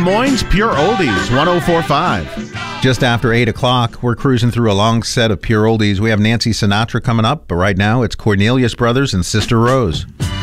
Des Moines Pure Oldies, 104.5. Just after 8 o'clock, we're cruising through a long set of Pure Oldies. We have Nancy Sinatra coming up, but right now it's Cornelius Brothers and Sister Rose.